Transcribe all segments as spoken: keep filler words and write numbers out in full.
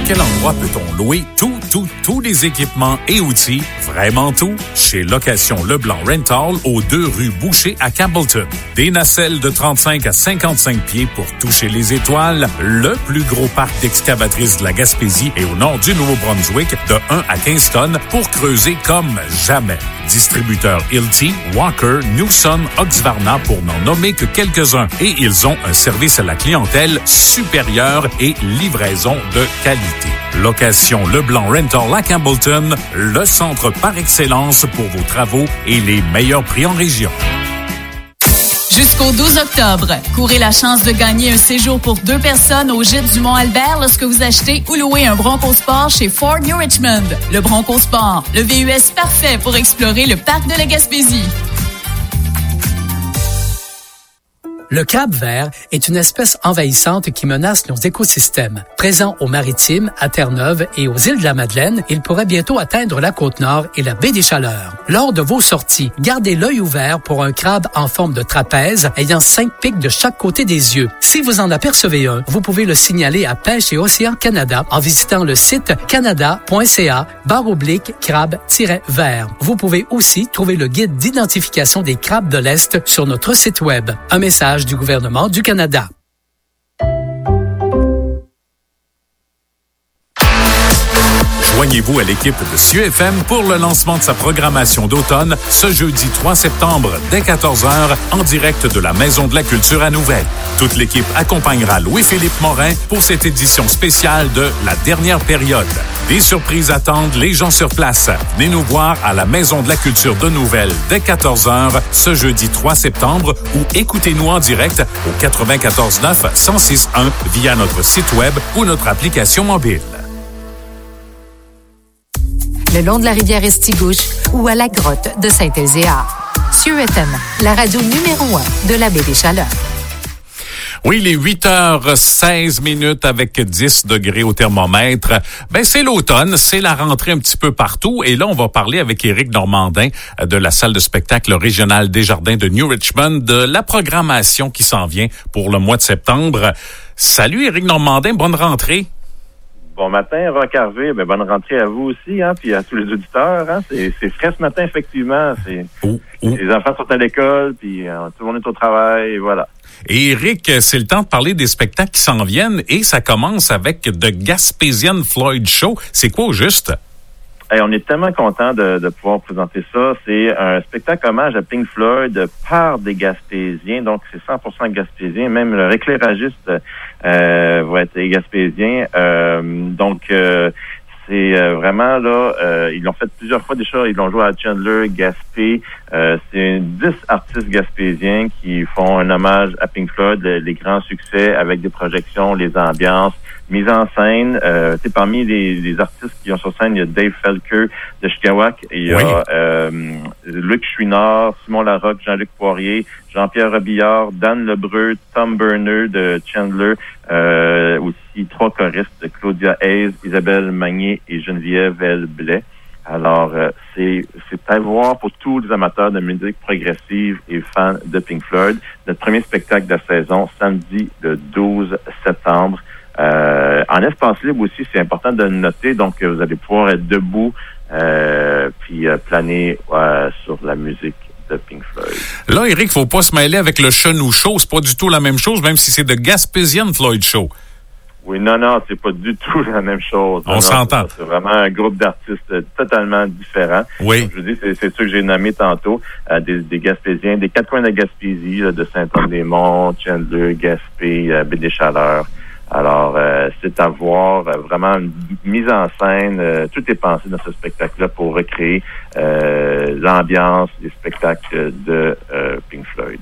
quel endroit peut-on louer tout, tout, tous les équipements et outils, vraiment tout? Chez Location Leblanc Rental, aux deux rues Boucher à Campbellton. Des nacelles de trente-cinq à cinquante-cinq pieds pour toucher les étoiles, le plus gros parc d'excavatrices de la Gaspésie et au nord du Nouveau-Brunswick, de un à quinze tonnes pour creuser comme jamais. Distributeur Hilti, Walker, Newson, Husqvarna pour n'en nommer que quelques-uns. Et ils ont un service à la clientèle supérieur et livraison de qualité. Location Leblanc Rental à Campbellton, le centre par excellence pour vos travaux et les meilleurs prix en région. Jusqu'au douze octobre, courez la chance de gagner un séjour pour deux personnes au gîte du Mont-Albert lorsque vous achetez ou louez un Bronco Sport chez Ford New Richmond. Le Bronco Sport, le V U S parfait pour explorer le parc de la Gaspésie. Le crabe vert est une espèce envahissante qui menace nos écosystèmes. Présent aux Maritimes, à Terre-Neuve et aux îles de la Madeleine, il pourrait bientôt atteindre la Côte-Nord et la baie des Chaleurs. Lors de vos sorties, gardez l'œil ouvert pour un crabe en forme de trapèze ayant cinq pics de chaque côté des yeux. Si vous en apercevez un, vous pouvez le signaler à Pêche et Océan Canada en visitant le site canada.ca barre oblique crabe-vert. Vous pouvez aussi trouver le guide d'identification des crabes de l'Est sur notre site web. Un message du gouvernement du Canada. Joignez-vous à l'équipe de C I U F M pour le lancement de sa programmation d'automne ce jeudi trois septembre dès quatorze heures en direct de la Maison de la Culture à Nouvelle. Toute l'équipe accompagnera Louis-Philippe Morin pour cette édition spéciale de La Dernière Période. Des surprises attendent les gens sur place. Venez nous voir à la Maison de la Culture de Nouvelle dès quatorze heures ce jeudi trois septembre ou écoutez-nous en direct au quatre-vingt-quatorze neuf cent six un via notre site web ou notre application mobile. Le long de la rivière Estigouche ou à la grotte de Saint-Elzéar. C I U F M, la radio numéro un de la baie des Chaleurs. Oui, les huit heures seize minutes avec dix degrés au thermomètre. Ben, c'est l'automne, c'est la rentrée un petit peu partout. Et là, on va parler avec Éric Normandin de la salle de spectacle régionale Desjardins de New Richmond, de la programmation qui s'en vient pour le mois de septembre. Salut Éric Normandin, bonne rentrée. Bon matin, Roch Harvey. Ben, bonne rentrée à vous aussi, hein, puis à tous les auditeurs. Hein. C'est, c'est frais ce matin, effectivement. C'est, oh, oh. Les enfants sont à l'école, puis euh, tout le monde est au travail, et voilà. Et Éric, c'est le temps de parler des spectacles qui s'en viennent, et ça commence avec The Gaspésian Floyd Show. C'est quoi au juste? Hey, on est tellement contents de, de pouvoir présenter ça. C'est un spectacle hommage à Pink Floyd par des Gaspésiens. Donc, c'est cent pour cent Gaspésien. Même le éclairagiste euh, va être Gaspésien. Euh, donc, euh, c'est euh, vraiment là, euh, ils l'ont fait plusieurs fois déjà. Ils l'ont joué à Chandler, Gaspé. Euh, c'est dix artistes gaspésiens qui font un hommage à Pink Floyd, les, les grands succès avec des projections, les ambiances, mise en scène. Euh, c'est parmi les, les artistes qui ont sur scène, il y a Dave Felker de Chicago, il y a oui. euh, Luc Chouinard, Simon Larocque, Jean-Luc Poirier, Jean-Pierre Robillard, Dan Lebreu, Tom Burner de Chandler, euh, aussi trois choristes, Claudia Hayes, Isabelle Magnier et Geneviève L. Blais. Alors, euh, c'est, c'est à voir pour tous les amateurs de musique progressive et fans de Pink Floyd. Notre premier spectacle de la saison, samedi le douze septembre. Euh, en espace libre aussi, c'est important de le noter. Donc, vous allez pouvoir être debout euh, puis euh, planer euh, sur la musique de Pink Floyd. Là, Éric, faut pas se mêler avec le Chenou Show. C'est pas du tout la même chose, même si c'est The Gaspésian Floyd Show. Oui, non, non, c'est pas du tout la même chose. On non, s'entend. C'est, c'est vraiment un groupe d'artistes totalement différents. Oui. Donc, je vous dis, c'est, c'est ceux que j'ai nommés tantôt, euh, des, des Gaspésiens, des quatre coins de la Gaspésie, là, de Saint-Anne-des-Monts, Chandler, Gaspé, euh, Baie-des-Chaleurs. Alors, euh, c'est à voir, euh, vraiment une mise en scène. Euh, tout est pensé dans ce spectacle-là pour recréer euh, l'ambiance des spectacles de euh, Pink Floyd.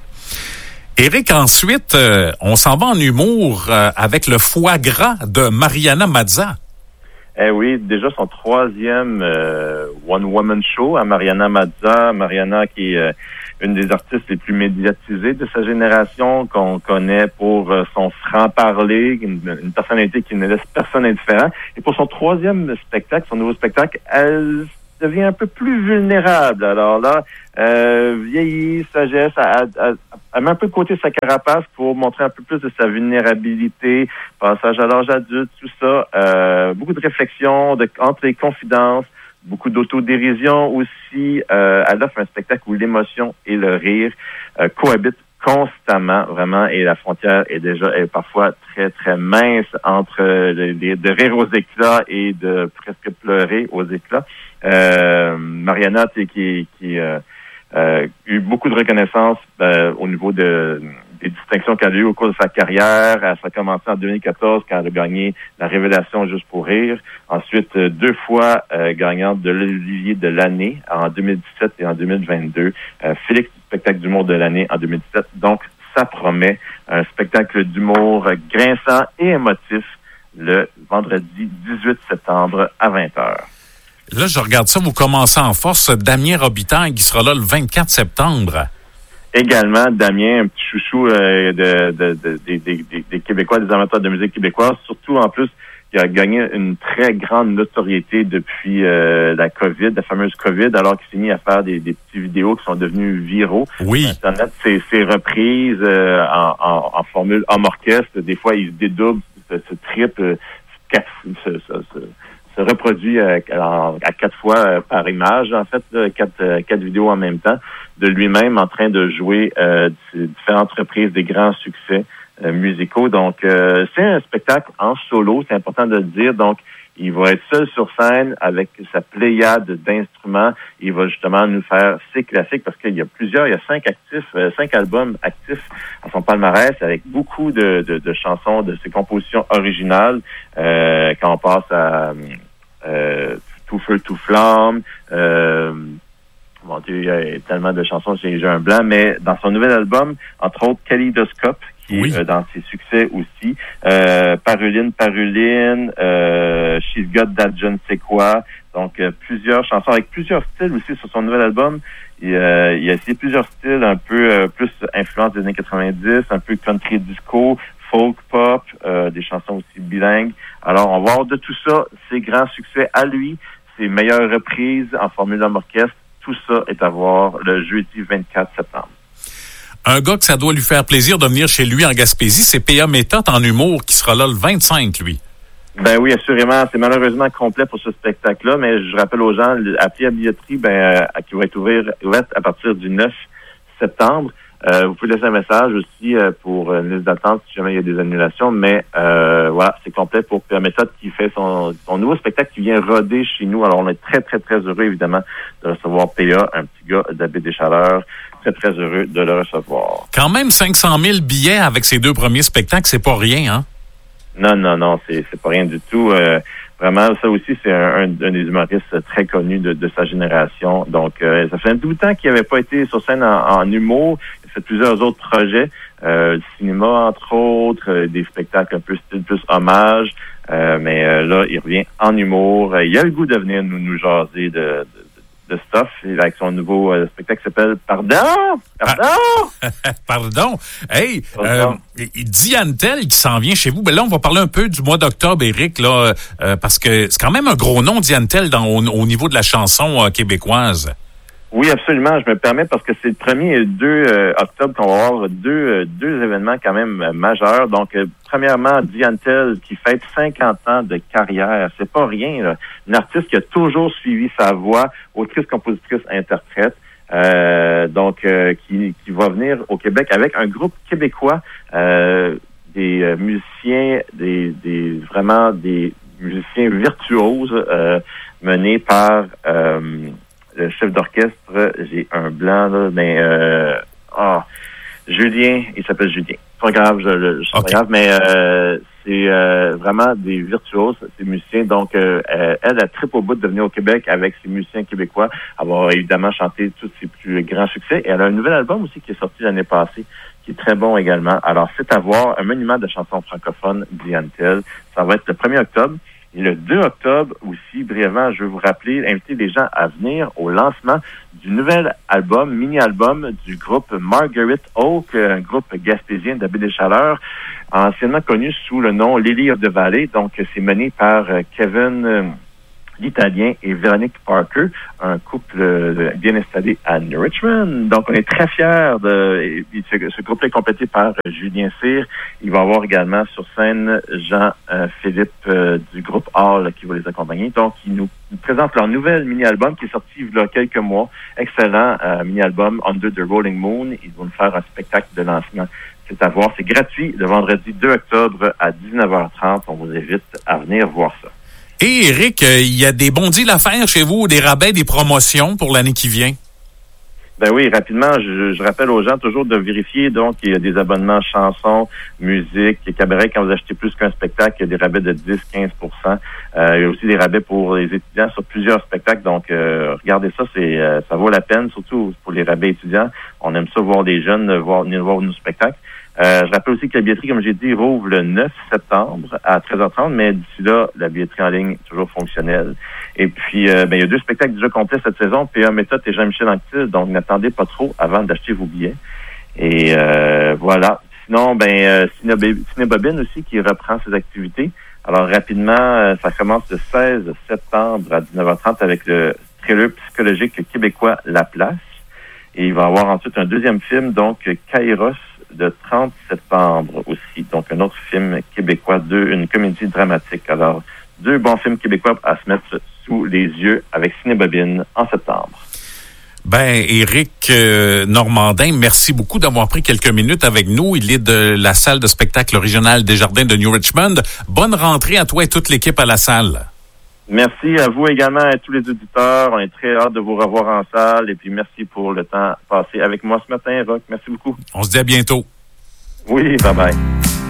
Éric, ensuite, euh, on s'en va en humour euh, avec le foie gras de Mariana Mazza. Eh oui, déjà son troisième euh, one-woman show à Mariana Mazza. Mariana qui est euh, une des artistes les plus médiatisées de sa génération, qu'on connaît pour euh, son franc-parler, une, une personnalité qui ne laisse personne indifférent. Et pour son troisième spectacle, son nouveau spectacle, elle devient un peu plus vulnérable. Alors là, euh, vieillit, sagesse, elle, elle, elle met un peu de côté sa carapace pour montrer un peu plus de sa vulnérabilité, passage à l'âge adulte, tout ça. Euh, beaucoup de réflexion, de, entre les confidences, beaucoup d'autodérision aussi. Euh, elle offre un spectacle où l'émotion et le rire euh, cohabitent constamment, vraiment, et la frontière est déjà est parfois très, très mince entre les, les, de rire aux éclats et de presque pleurer aux éclats. Euh, Mariana, tu sais, qui, qui euh, euh, eu beaucoup de reconnaissance euh, au niveau de des distinctions qu'elle a eues au cours de sa carrière. Elle a commencé en deux mille quatorze quand elle a gagné la Révélation Juste pour rire. Ensuite, euh, deux fois euh, gagnante de l'Olivier de l'année en deux mille dix-sept et en deux mille vingt-deux. Euh, Félix du spectacle d'humour de l'année en deux mille dix-sept. Donc, ça promet un spectacle d'humour grinçant et émotif le vendredi dix-huit septembre à vingt heures. Là, je regarde ça, vous commencez en force. Damien Robitaille qui sera là le vingt-quatre septembre. Également, Damien, un petit chouchou euh, de, de, de, de, de, de, des Québécois, des amateurs de musique québécoise, surtout en plus, il a gagné une très grande notoriété depuis euh, la COVID, la fameuse COVID, alors qu'il s'est mis à faire des, des petites vidéos qui sont devenues viraux. Oui. Internet, ses, ses reprises euh, en, en, en formule homme orchestre, des fois, il se dédouble, se, se triple, se, se, se, se reproduit à, à quatre fois par image, en fait, là, quatre, quatre vidéos en même temps, de lui-même en train de jouer euh, différentes reprises des grands succès euh, musicaux. Donc, euh, c'est un spectacle en solo, c'est important de le dire. Donc, il va être seul sur scène avec sa pléiade d'instruments. Il va justement nous faire ses classiques parce qu'il y a plusieurs, il y a cinq actifs, euh, cinq albums actifs à son palmarès avec beaucoup de, de, de chansons, de ses compositions originales. Euh, quand on passe à euh, Tout feu, tout flamme, euh, Mon Dieu, il y a tellement de chansons, j'ai, j'ai un blanc, mais dans son nouvel album, entre autres, Kaleidoscope, qui oui. est euh, dans ses succès aussi, euh, Paruline, Paruline, euh, She's Got That Je ne sais quoi, donc euh, plusieurs chansons avec plusieurs styles aussi sur son nouvel album. Il, euh, il a essayé plusieurs styles, un peu euh, plus influence des années quatre-vingt-dix, un peu country disco, folk pop, euh, des chansons aussi bilingues. Alors, on va voir de tout ça, ses grands succès à lui, ses meilleures reprises en formule homme orchestre. Tout ça est à voir le jeudi vingt-quatre septembre. Un gars que ça doit lui faire plaisir de venir chez lui en Gaspésie, c'est P A Méthode en humour qui sera là le vingt-cinq, lui. Ben oui, assurément. C'est malheureusement complet pour ce spectacle-là, mais je rappelle aux gens, appelez la billetterie ben, euh, qui va être ouvert, ouverte à partir du neuf septembre. Euh, vous pouvez laisser un message aussi euh, pour une liste d'attente si jamais il y a des annulations, mais euh, voilà, c'est complet pour P A Méthode qui fait son, son nouveau spectacle qui vient roder chez nous. Alors, on est très, très, très heureux, évidemment, de recevoir P A, un petit gars d'Abbé-des-Chaleurs. Très, très heureux de le recevoir. Quand même, cinq cent mille billets avec ses deux premiers spectacles, c'est pas rien, hein? Non, non, non, c'est, c'est pas rien du tout. Euh, vraiment, ça aussi, c'est un, un, un des humoristes très connus de, de sa génération. Donc, euh, ça fait un bout de temps qu'il n'avait pas été sur scène en, en humour. Il a fait plusieurs autres projets, euh, le cinéma, entre autres, euh, des spectacles un peu style plus hommage. Euh, mais euh, là, il revient en humour. Il a le goût de venir nous, nous jaser de, de de stuff avec son nouveau euh, spectacle qui s'appelle Pardon! Pardon! Ah. Pardon! Hey! Euh, Diane Tell qui s'en vient chez vous. Ben là, on va parler un peu du mois d'octobre, Éric, là, euh, parce que c'est quand même un gros nom, Diane Tell, dans, au, au niveau de la chanson euh, québécoise. Oui, absolument. Je me permets parce que c'est le premier et le deux euh, octobre qu'on va avoir deux, euh, deux événements quand même euh, majeurs. Donc, euh, premièrement, Diane Tell qui fête cinquante ans de carrière. C'est pas rien, là. Une artiste qui a toujours suivi sa voix, autrice, compositrice, interprète. Euh, donc, euh, qui, qui va venir au Québec avec un groupe québécois, euh, des euh, musiciens, des, des vraiment des musiciens virtuoses euh, menés par... Euh, le chef d'orchestre, j'ai un blanc, là, mais euh, oh, Julien, il s'appelle Julien. C'est pas grave, je, je, c'est okay. pas grave, mais euh, c'est euh, vraiment des virtuoses, ces musiciens. Donc, euh, elle a triple au bout de venir au Québec avec ses musiciens québécois. Elle va évidemment chanter tous ses plus grands succès. Et elle a un nouvel album aussi qui est sorti l'année passée, qui est très bon également. Alors, c'est à voir, un monument de chansons francophones, Diane Tell. Ça va être le premier octobre. Et le deux octobre aussi, brièvement, je veux vous rappeler, inviter les gens à venir au lancement du nouvel album, mini-album du groupe Margaret Oak, un groupe gaspésien d'Abbé-des-Chaleurs, anciennement connu sous le nom Lily of the Valley. Donc, c'est mené par Kevin, l'Italien et Véronique Parker, un couple bien installé à New Richmond. Donc, on est très fiers de... Ce, ce groupe est complété par Julien Cyr. Il va y avoir également sur scène Jean-Philippe euh, du groupe Hall qui va les accompagner. Donc, ils nous présentent leur nouvel mini-album qui est sorti il y a quelques mois. Excellent euh, mini-album Under the Rolling Moon. Ils vont nous faire un spectacle de lancement. C'est à voir. C'est gratuit le vendredi deux octobre à dix-neuf heures trente. On vous invite à venir voir ça. Et Éric, il euh, y a des bons deals à faire chez vous, des rabais, des promotions pour l'année qui vient? Ben oui, rapidement, je, je rappelle aux gens toujours de vérifier. Donc, il y a des abonnements chansons, musique, cabaret. Quand vous achetez plus qu'un spectacle, il y a des rabais de dix à quinze pour cent. Euh, il y a aussi des rabais pour les étudiants sur plusieurs spectacles. Donc, euh, regardez ça, c'est euh, ça vaut la peine, surtout pour les rabais étudiants. On aime ça voir des jeunes voir, venir voir nos spectacles. Euh, je rappelle aussi que la billetterie, comme j'ai dit, rouvre le neuf septembre à treize heures trente, mais d'ici là, la billetterie en ligne est toujours fonctionnelle. Et puis, euh, ben, il y a deux spectacles déjà complets cette saison, P A Méthode et Jean-Michel Anctil, donc n'attendez pas trop avant d'acheter vos billets. Et euh, voilà. Sinon, ben, euh, Cinébobine aussi qui reprend ses activités. Alors, rapidement, euh, ça commence le seize septembre à dix-neuf heures trente avec le thriller psychologique québécois La Place. Et il va y avoir ensuite un deuxième film, donc Kairos, de trente septembre aussi. Donc, un autre film québécois, deux, une comédie dramatique. Alors, deux bons films québécois à se mettre sous les yeux avec Cinébobine en septembre. Ben, Éric euh, Normandin, merci beaucoup d'avoir pris quelques minutes avec nous. Il est de la salle de spectacle régionale des Jardins de New Richmond. Bonne rentrée à toi et toute l'équipe à la salle. Merci à vous également et à tous les auditeurs. On est très hâte de vous revoir en salle. Et puis, merci pour le temps passé avec moi ce matin, Roch. Merci beaucoup. On se dit à bientôt. Oui, bye-bye.